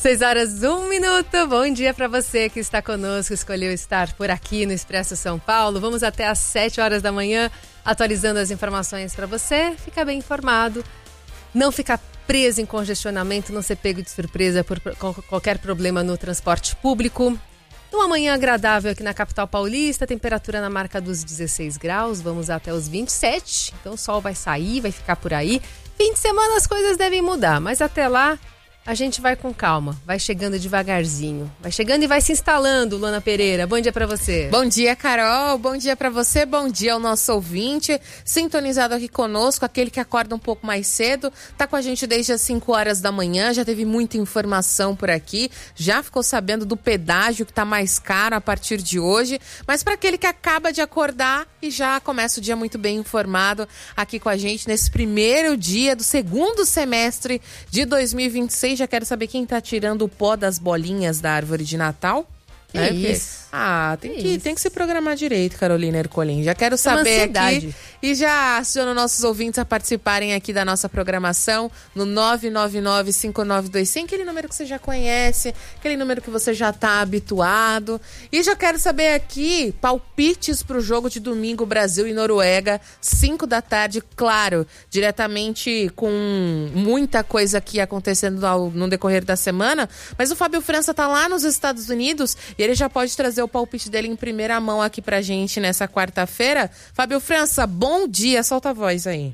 6h01. Bom dia para você que está conosco, escolheu estar por aqui no Expresso São Paulo. Vamos até às 7h da manhã, atualizando as informações para você ficar bem informado, não ficar preso em congestionamento, não ser pego de surpresa por qualquer problema no transporte público. Uma manhã agradável aqui na capital paulista, temperatura na marca dos 16 graus, vamos até os 27, então o sol vai sair, vai ficar por aí. Fim de semana as coisas devem mudar, mas até lá a gente vai com calma, vai chegando devagarzinho, vai chegando e vai se instalando. Luana Pereira, bom dia pra você. Bom dia, Carol, bom dia pra você, bom dia ao nosso ouvinte, sintonizado aqui conosco, aquele que acorda um pouco mais cedo, tá com a gente desde as 5h da manhã, já teve muita informação por aqui, já ficou sabendo do pedágio que tá mais caro a partir de hoje, mas para aquele que acaba de acordar e já começa o dia muito bem informado aqui com a gente nesse primeiro dia do segundo semestre de 2026, já quero saber quem tá tirando o pó das bolinhas da árvore de Natal. É isso. Tem que se programar direito, Carolina Ercolim. Já quero saber aqui e já aciono nossos ouvintes a participarem aqui da nossa programação no 999-5925, aquele número que você já conhece, aquele número que você já tá habituado. E já quero saber aqui palpites pro jogo de domingo, Brasil e Noruega, 5 da tarde, claro, diretamente com muita coisa aqui acontecendo no decorrer da semana, mas o Fábio França tá lá nos Estados Unidos e ele já pode trazer o palpite dele em primeira mão aqui pra gente nessa quarta-feira. Fábio França, bom dia, solta a voz aí.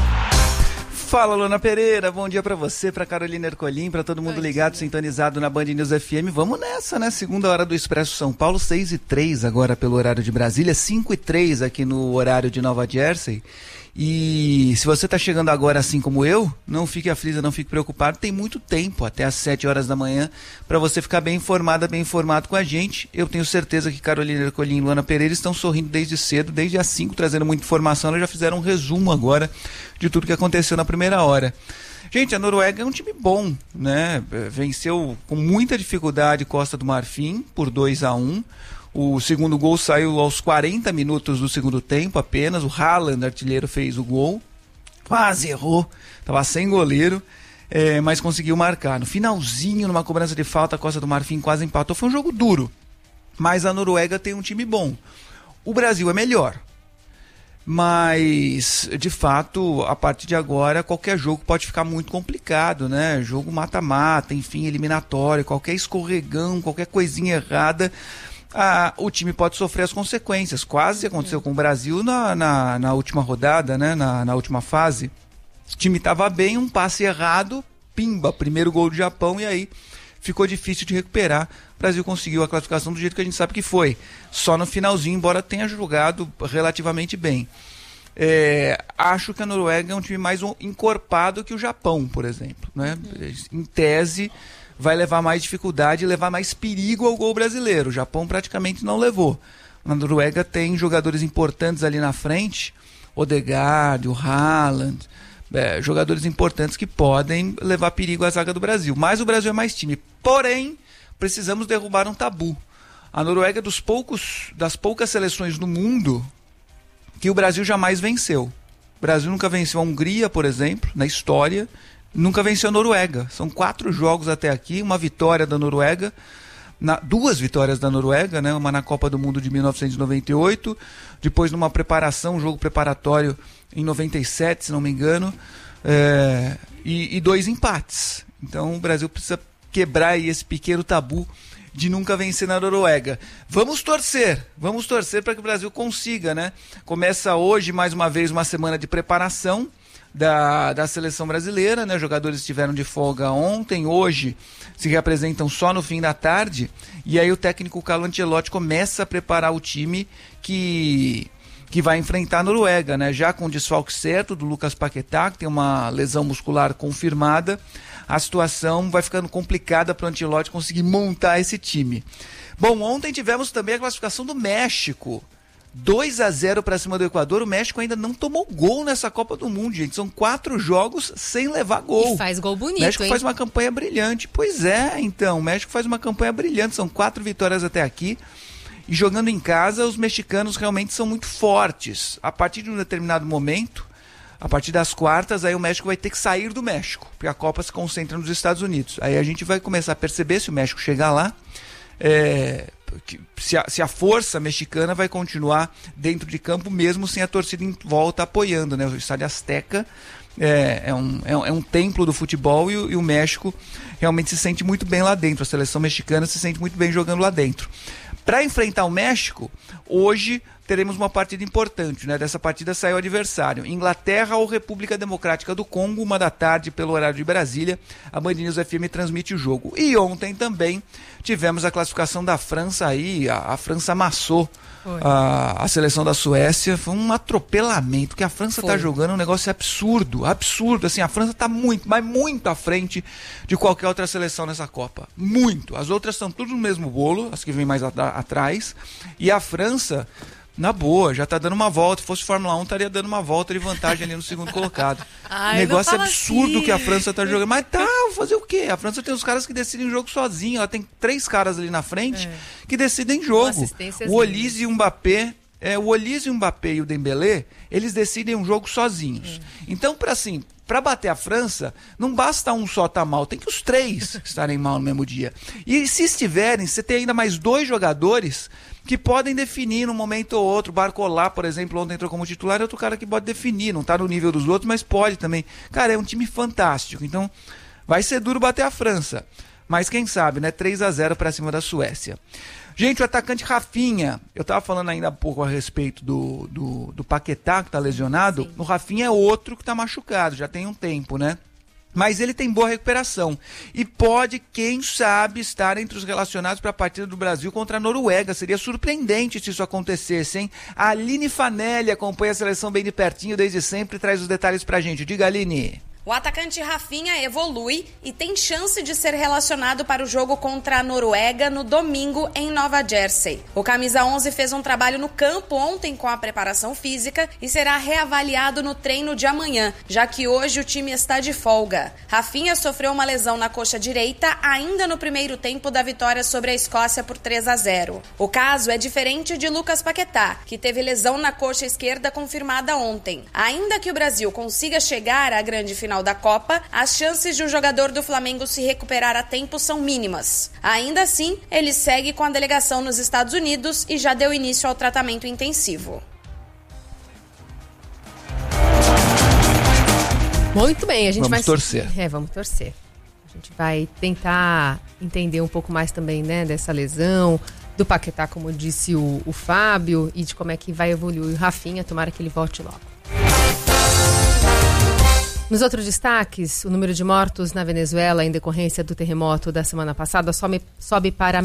Fala, Luana Pereira, bom dia pra você, pra Carolina Ercolim, pra todo mundo ligado, sintonizado na Band News FM. Vamos nessa, né? Segunda hora do Expresso São Paulo, 6h03 agora pelo horário de Brasília, 5h03 aqui no horário de Nova Jersey. E se você está chegando agora assim como eu, não fique aflita, não fique preocupado, tem muito tempo, até às 7h da manhã, para você ficar bem informada, bem informado com a gente. Eu tenho certeza que Carolina Ercolim e Luana Pereira estão sorrindo desde cedo, desde as 5, trazendo muita informação. Elas já fizeram um resumo agora de tudo que aconteceu na primeira hora. Gente, a Noruega é um time bom, né? Venceu com muita dificuldade Costa do Marfim por 2-1. O segundo gol saiu aos 40 minutos do segundo tempo apenas. O Haaland, artilheiro, fez o gol. Quase errou. Estava sem goleiro, mas conseguiu marcar. No finalzinho, numa cobrança de falta, a Costa do Marfim quase empatou. Foi um jogo duro. Mas a Noruega tem um time bom. O Brasil é melhor. Mas, de fato, a partir de agora, qualquer jogo pode ficar muito complicado, né? Jogo mata-mata, enfim, eliminatório, qualquer escorregão, qualquer coisinha errada, o time pode sofrer as consequências. Quase aconteceu com o Brasil na última rodada, né? Na última fase. O time estava bem, um passe errado, pimba, primeiro gol do Japão, e aí ficou difícil de recuperar. O Brasil conseguiu a classificação do jeito que a gente sabe que foi. Só no finalzinho, embora tenha jogado relativamente bem. Acho que a Noruega é um time mais encorpado que o Japão, por exemplo, né? Em tese, vai levar mais dificuldade e levar mais perigo ao gol brasileiro. O Japão praticamente não levou. A Noruega tem jogadores importantes ali na frente, Odegaard, o Haaland, jogadores importantes que podem levar perigo à zaga do Brasil. Mas o Brasil é mais time. Porém, precisamos derrubar um tabu. A Noruega é das poucas seleções no mundo que o Brasil jamais venceu. O Brasil nunca venceu a Hungria, por exemplo, na história. Nunca venceu a Noruega. São 4 jogos até aqui, uma vitória da Noruega, 2 vitórias da Noruega, né? Uma na Copa do Mundo de 1998, depois numa preparação, um jogo preparatório em 97, se não me engano, e 2 empates. Então o Brasil precisa quebrar aí esse pequeno tabu de nunca vencer na Noruega. Vamos torcer para que o Brasil consiga, né? Começa hoje, mais uma vez, uma semana de preparação da seleção brasileira, né? Os jogadores estiveram de folga ontem, hoje se reapresentam só no fim da tarde, e aí o técnico Carlo Ancelotti começa a preparar o time que vai enfrentar a Noruega, né? Já com o desfalque certo do Lucas Paquetá, que tem uma lesão muscular confirmada, a situação vai ficando complicada para o Ancelotti conseguir montar esse time. Bom, ontem tivemos também a classificação do México. 2-0 para cima do Equador. O México ainda não tomou gol nessa Copa do Mundo, gente. São 4 jogos sem levar gol. E faz gol bonito, O México hein? faz uma campanha brilhante. Pois é, então. O México faz uma campanha brilhante. São 4 vitórias até aqui. E jogando em casa, os mexicanos realmente são muito fortes. A partir de um determinado momento, A partir das quartas, aí o México vai ter que sair do México, porque a Copa se concentra nos Estados Unidos. Aí a gente vai começar a perceber, se o México chegar lá, se a força mexicana vai continuar dentro de campo, mesmo sem a torcida em volta apoiando, né? O Estádio Azteca é um templo do futebol e o México realmente se sente muito bem lá dentro. A seleção mexicana se sente muito bem jogando lá dentro. Para enfrentar o México, hoje teremos uma partida importante, né? Dessa partida saiu o adversário: Inglaterra ou República Democrática do Congo, 13h, pelo horário de Brasília. A Band News FM transmite o jogo. E ontem também tivemos a classificação da França aí, a França amassou a seleção da Suécia. Foi um atropelamento, que a França está jogando um negócio absurdo, assim, a França está muito, mas muito à frente de qualquer outra seleção nessa Copa, muito. As outras estão tudo no mesmo bolo, as que vêm mais atrás, e a França, na boa, já tá dando uma volta. Se fosse Fórmula 1, estaria dando uma volta de vantagem ali no segundo colocado. Negócio absurdo que a França tá jogando. Mas vou fazer o quê? A França tem os caras que decidem o jogo sozinho. Ela tem 3 caras ali na frente que decidem jogo. O Olise e o Mbappé, o Olise, o Mbappé e o Dembélé, eles decidem um jogo sozinhos. Então, para bater a França, não basta um só estar mal, tem que os 3 estarem mal no mesmo dia. E se estiverem, você tem ainda mais 2 jogadores que podem definir num momento ou outro. Barcola, por exemplo, ontem entrou como titular, é outro cara que pode definir, não está no nível dos outros, mas pode também. Cara, é um time fantástico, então vai ser duro bater a França, mas quem sabe, né? 3-0 para cima da Suécia. Gente, o atacante Rafinha, eu estava falando ainda há pouco a respeito do Paquetá, que está lesionado. Sim. O Rafinha é outro que está machucado, já tem um tempo, né? Mas ele tem boa recuperação e pode, quem sabe, estar entre os relacionados para a partida do Brasil contra a Noruega. Seria surpreendente se isso acontecesse, hein? A Aline Fanelli acompanha a seleção bem de pertinho desde sempre e traz os detalhes pra gente. Diga, Aline. O atacante Rafinha evolui e tem chance de ser relacionado para o jogo contra a Noruega no domingo em Nova Jersey. O camisa 11 fez um trabalho no campo ontem com a preparação física e será reavaliado no treino de amanhã, já que hoje o time está de folga. Rafinha sofreu uma lesão na coxa direita ainda no primeiro tempo da vitória sobre a Escócia por 3-0. O caso é diferente de Lucas Paquetá, que teve lesão na coxa esquerda confirmada ontem. Ainda que o Brasil consiga chegar à grande final da Copa, as chances de um jogador do Flamengo se recuperar a tempo são mínimas. Ainda assim, ele segue com a delegação nos Estados Unidos e já deu início ao tratamento intensivo. Muito bem, a gente vamos torcer. Vamos torcer. A gente vai tentar entender um pouco mais também, né, dessa lesão, do Paquetá, como disse o Fábio, e de como é que vai evoluir o Rafinha, tomara que ele volte logo. Nos outros destaques, o número de mortos na Venezuela em decorrência do terremoto da semana passada sobe para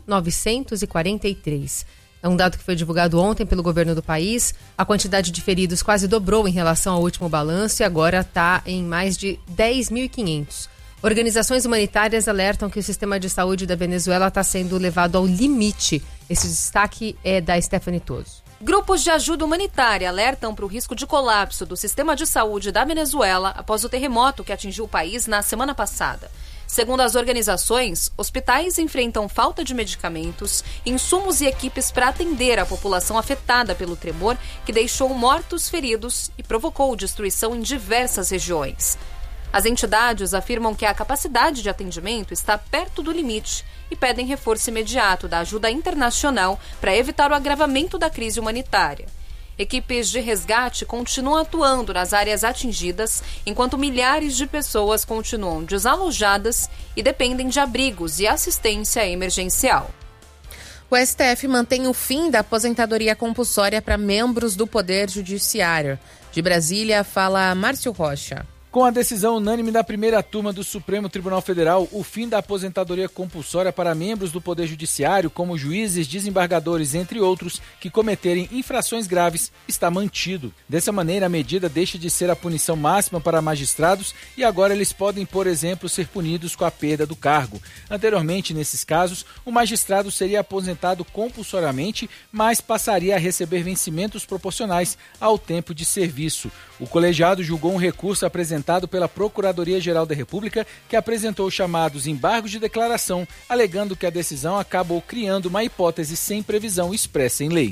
1.943. É um dado que foi divulgado ontem pelo governo do país. A quantidade de feridos quase dobrou em relação ao último balanço e agora está em mais de 10.500. Organizações humanitárias alertam que o sistema de saúde da Venezuela está sendo levado ao limite. Esse destaque é da Stephanie Toso. Grupos de ajuda humanitária alertam para o risco de colapso do sistema de saúde da Venezuela após o terremoto que atingiu o país na semana passada. Segundo as organizações, hospitais enfrentam falta de medicamentos, insumos e equipes para atender a população afetada pelo tremor, que deixou mortos, feridos e provocou destruição em diversas regiões. As entidades afirmam que a capacidade de atendimento está perto do limite e pedem reforço imediato da ajuda internacional para evitar o agravamento da crise humanitária. Equipes de resgate continuam atuando nas áreas atingidas, enquanto milhares de pessoas continuam desalojadas e dependem de abrigos e assistência emergencial. O STF mantém o fim da aposentadoria compulsória para membros do Poder Judiciário. De Brasília, fala Márcio Rocha. Com a decisão unânime da primeira turma do Supremo Tribunal Federal, o fim da aposentadoria compulsória para membros do Poder Judiciário, como juízes, desembargadores, entre outros, que cometerem infrações graves, está mantido. Dessa maneira, a medida deixa de ser a punição máxima para magistrados e agora eles podem, por exemplo, ser punidos com a perda do cargo. Anteriormente, nesses casos, o magistrado seria aposentado compulsoriamente, mas passaria a receber vencimentos proporcionais ao tempo de serviço. O colegiado julgou um recurso apresentado pela Procuradoria-Geral da República, que apresentou os chamados embargos de declaração, alegando que a decisão acabou criando uma hipótese sem previsão expressa em lei.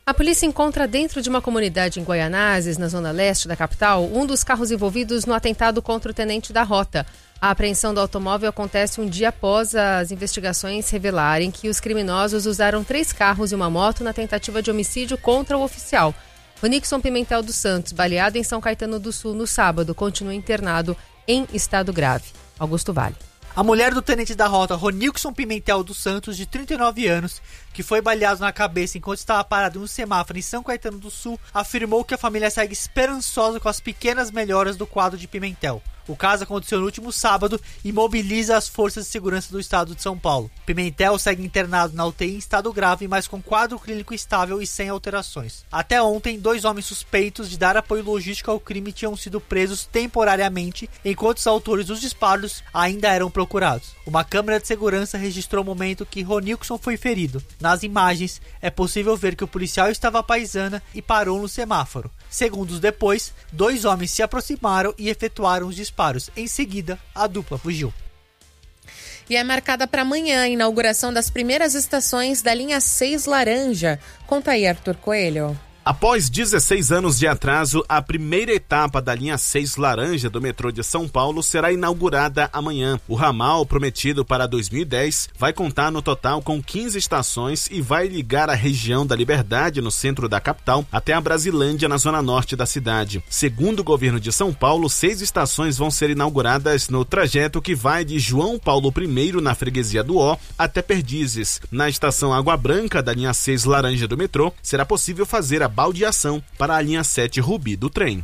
A polícia encontra dentro de uma comunidade em Guaianazes, na zona leste da capital, um dos carros envolvidos no atentado contra o tenente da Rota. A apreensão do automóvel acontece um dia após as investigações revelarem que os criminosos usaram 3 carros e uma moto na tentativa de homicídio contra o oficial. Ronixon Pimentel dos Santos, baleado em São Caetano do Sul no sábado, continua internado em estado grave. Augusto Vale. A mulher do tenente da Rota, Ronixon Pimentel dos Santos, de 39 anos, que foi baleado na cabeça enquanto estava parado no semáforo em São Caetano do Sul, afirmou que a família segue esperançosa com as pequenas melhoras do quadro de Pimentel. O caso aconteceu no último sábado e mobiliza as forças de segurança do estado de São Paulo. Pimentel segue internado na UTI em estado grave, mas com quadro clínico estável e sem alterações. Até ontem, 2 homens suspeitos de dar apoio logístico ao crime tinham sido presos temporariamente, enquanto os autores dos disparos ainda eram procurados. Uma câmera de segurança registrou o momento que Ronixon foi ferido. Nas imagens, é possível ver que o policial estava à paisana e parou no semáforo. Segundos depois, 2 homens se aproximaram e efetuaram os disparos. Em seguida, a dupla fugiu. E é marcada para amanhã a inauguração das primeiras estações da linha 6 Laranja. Conta aí, Arthur Coelho. Após 16 anos de atraso, a primeira etapa da linha 6 Laranja do metrô de São Paulo será inaugurada amanhã. O ramal, prometido para 2010, vai contar no total com 15 estações e vai ligar a região da Liberdade, no centro da capital, até a Brasilândia, na zona norte da cidade. Segundo o governo de São Paulo, 6 estações vão ser inauguradas no trajeto que vai de João Paulo I, na freguesia do Ó, até Perdizes. Na estação Água Branca da linha 6 Laranja do metrô, será possível fazer a baldeação para a linha 7 Rubi do trem.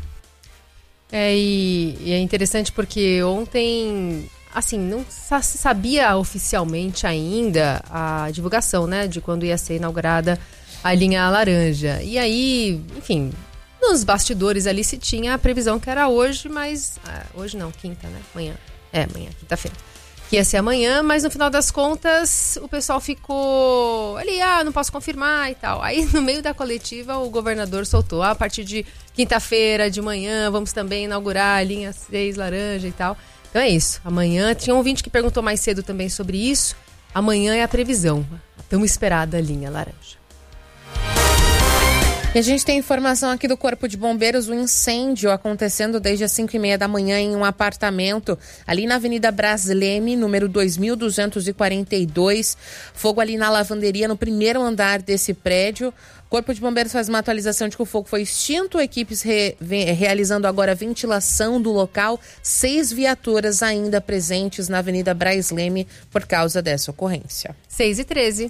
E é interessante porque ontem, assim, não se sabia oficialmente ainda a divulgação, né, de quando ia ser inaugurada a linha laranja. E aí, enfim, nos bastidores ali se tinha a previsão que era hoje, mas... hoje não, quinta, né? Amanhã, quinta-feira. Que ia ser amanhã, mas no final das contas o pessoal ficou ali, não posso confirmar e tal. Aí no meio da coletiva o governador soltou, a partir de quinta-feira de manhã vamos também inaugurar a linha 6 Laranja e tal. Então é isso, amanhã, tinha um ouvinte que perguntou mais cedo também sobre isso, amanhã é a previsão, a tão esperada linha laranja. E a gente tem informação aqui do Corpo de Bombeiros, um incêndio acontecendo desde as 5h30 da manhã em um apartamento ali na Avenida Braz Leme, número 2242. Fogo ali na lavanderia, no primeiro andar desse prédio. O Corpo de Bombeiros faz uma atualização de que o fogo foi extinto, equipes realizando agora a ventilação do local, 6 viaturas ainda presentes na Avenida Braz Leme por causa dessa ocorrência. 6h13.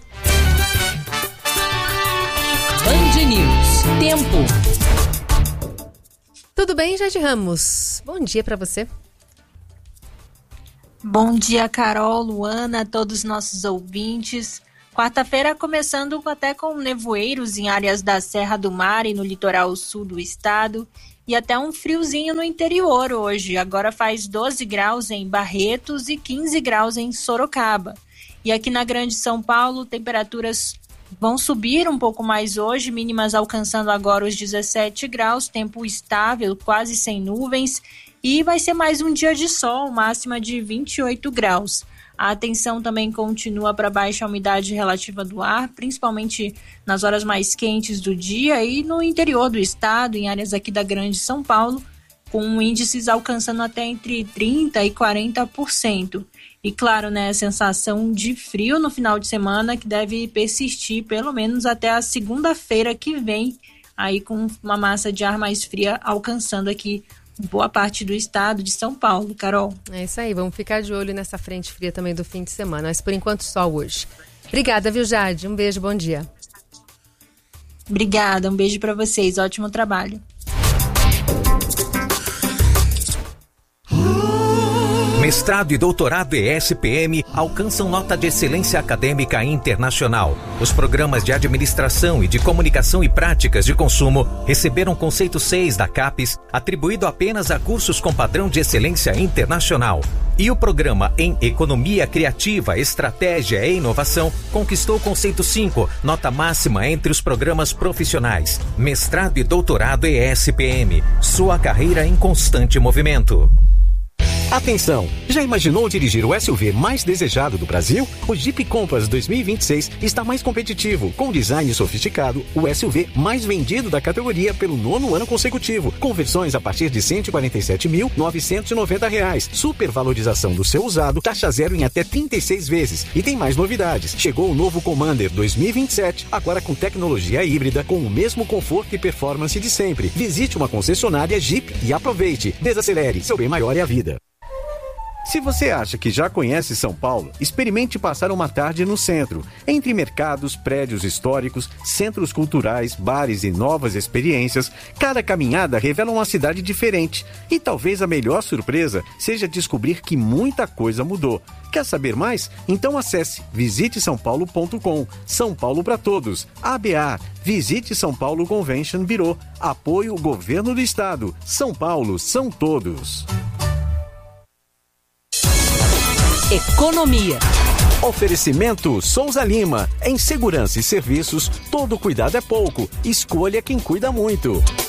Band News. Tempo. Tudo bem, Jade Ramos? Bom dia para você. Bom dia, Carol, Luana, todos os nossos ouvintes. Quarta-feira começando até com nevoeiros em áreas da Serra do Mar e no litoral sul do estado. E até um friozinho no interior hoje. Agora faz 12 graus em Barretos e 15 graus em Sorocaba. E aqui na Grande São Paulo, temperaturas vão subir um pouco mais hoje, mínimas alcançando agora os 17 graus, tempo estável, quase sem nuvens, e vai ser mais um dia de sol, máxima de 28 graus. A atenção também continua para baixa umidade relativa do ar, principalmente nas horas mais quentes do dia e no interior do estado, em áreas aqui da Grande São Paulo, com índices alcançando até entre 30% e 40%. E claro, né, a sensação de frio no final de semana que deve persistir pelo menos até a segunda-feira que vem, aí com uma massa de ar mais fria alcançando aqui boa parte do estado de São Paulo, Carol. É isso aí, vamos ficar de olho nessa frente fria também do fim de semana, mas por enquanto sol hoje. Obrigada, viu, Jade? Um beijo, bom dia. Obrigada, um beijo para vocês, ótimo trabalho. Mestrado e doutorado ESPM alcançam nota de excelência acadêmica internacional. Os programas de administração e de comunicação e práticas de consumo receberam conceito 6 da CAPES, atribuído apenas a cursos com padrão de excelência internacional. E o programa em Economia Criativa, Estratégia e Inovação conquistou conceito 5, nota máxima entre os programas profissionais. Mestrado e doutorado ESPM, sua carreira em constante movimento. Atenção! Já imaginou dirigir o SUV mais desejado do Brasil? O Jeep Compass 2026 está mais competitivo. Com design sofisticado, o SUV mais vendido da categoria pelo 9º ano consecutivo. Com versões a partir de R$ 147.990. Supervalorização do seu usado, taxa zero em até 36 vezes. E tem mais novidades. Chegou o novo Commander 2027, agora com tecnologia híbrida, com o mesmo conforto e performance de sempre. Visite uma concessionária Jeep e aproveite. Desacelere, seu bem maior é a vida. Se você acha que já conhece São Paulo, experimente passar uma tarde no centro. Entre mercados, prédios históricos, centros culturais, bares e novas experiências, cada caminhada revela uma cidade diferente. E talvez a melhor surpresa seja descobrir que muita coisa mudou. Quer saber mais? Então acesse visitesaopaulo.com. São Paulo para todos. ABA. Visite São Paulo Convention Bureau. Apoio Governo do Estado. São Paulo são todos. Economia. Oferecimento Souza Lima. Em segurança e serviços, todo cuidado é pouco. Escolha quem cuida muito.